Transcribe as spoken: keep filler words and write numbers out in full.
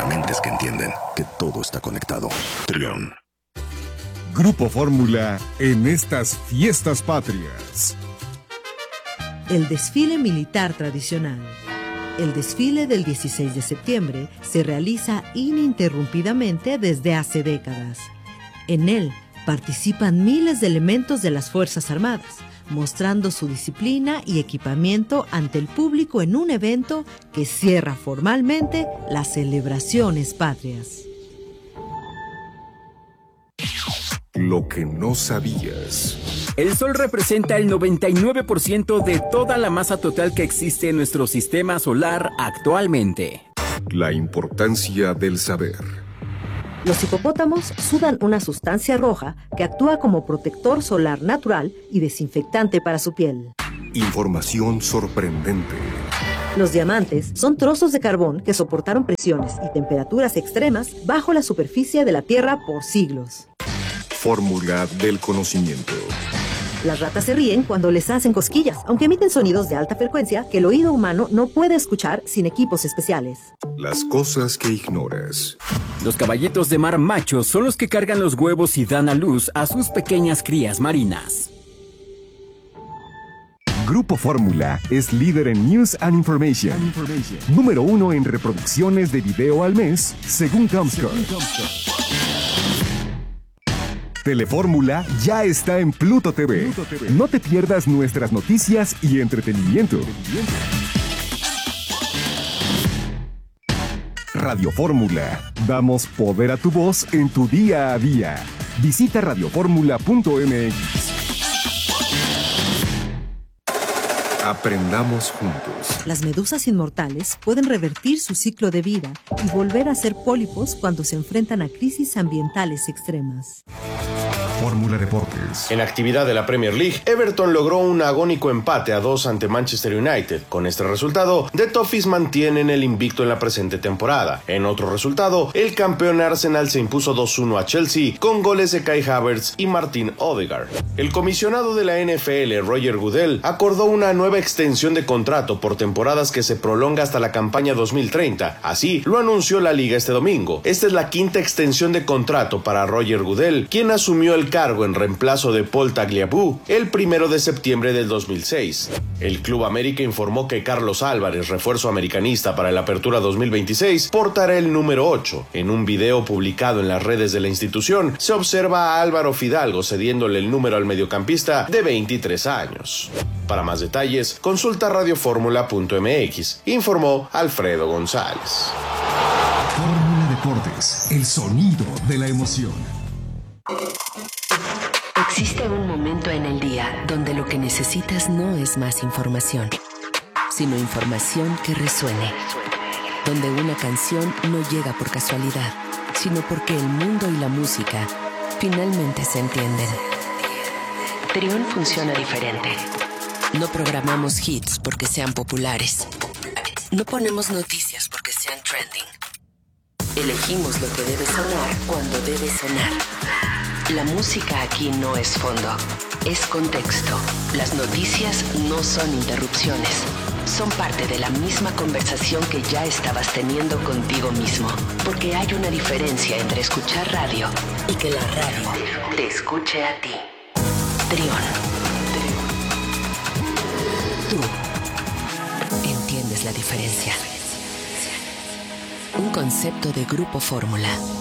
para mentes que entienden que todo está conectado. Trión. Grupo Fórmula en estas fiestas patrias. El desfile militar tradicional. El desfile del dieciséis de septiembre se realiza ininterrumpidamente desde hace décadas. En él participan miles de elementos de las Fuerzas Armadas, mostrando su disciplina y equipamiento ante el público en un evento que cierra formalmente las celebraciones patrias. Lo que no sabías. El Sol representa el noventa y nueve por ciento de toda la masa total que existe en nuestro sistema solar actualmente. La importancia del saber. Los hipopótamos sudan una sustancia roja que actúa como protector solar natural y desinfectante para su piel. Información sorprendente. Los diamantes son trozos de carbón que soportaron presiones y temperaturas extremas bajo la superficie de la Tierra por siglos. Fórmula del conocimiento. Las ratas se ríen cuando les hacen cosquillas, aunque emiten sonidos de alta frecuencia que el oído humano no puede escuchar sin equipos especiales. Las cosas que ignoras. Los caballitos de mar machos son los que cargan los huevos y dan a luz a sus pequeñas crías marinas. Grupo Fórmula es líder en News and Information. And information. Número uno en reproducciones de video al mes, según Comscore. Telefórmula ya está en Pluto T V. Pluto T V. No te pierdas nuestras noticias y entretenimiento. Radio Fórmula. Damos poder a tu voz en tu día a día. Visita radio fórmula punto m x. Aprendamos juntos. Las medusas inmortales pueden revertir su ciclo de vida y volver a ser pólipos cuando se enfrentan a crisis ambientales extremas. Fórmula Deportes. En actividad de la Premier League, Everton logró un agónico empate a dos ante Manchester United. Con este resultado, The Toffees mantienen el invicto en la presente temporada. En otro resultado, el campeón Arsenal se impuso dos uno a Chelsea con goles de Kai Havertz y Martin Odegaard. El comisionado de la N F L, Roger Goodell, acordó una nueva extensión de contrato por temporadas que se prolonga hasta la campaña dos mil treinta. Así lo anunció la liga este domingo. Esta es la quinta extensión de contrato para Roger Goodell, quien asumió el cargo en reemplazo de Paul Tagliabue el primero de septiembre del dos mil seis. El Club América informó que Carlos Álvarez, refuerzo americanista para la Apertura dos mil veintiséis, portará el número ocho. En un video publicado en las redes de la institución, se observa a Álvaro Fidalgo cediéndole el número al mediocampista de veintitrés años. Para más detalles, consulta radio fórmula punto m x, informó Alfredo González. Fórmula Deportes, el sonido de la emoción. Existe un momento en el día donde lo que necesitas no es más información, sino información que resuene. Donde una canción no llega por casualidad, sino porque el mundo y la música finalmente se entienden. Trión funciona diferente. No programamos hits porque sean populares. No ponemos noticias porque sean trending. Elegimos lo que debe sonar cuando debe sonar. La música aquí no es fondo, es contexto. Las noticias no son interrupciones. Son parte de la misma conversación que ya estabas teniendo contigo mismo. Porque hay una diferencia entre escuchar radio y que la radio te escuche a ti. Trión. Tú entiendes la diferencia. Un concepto de Grupo Fórmula.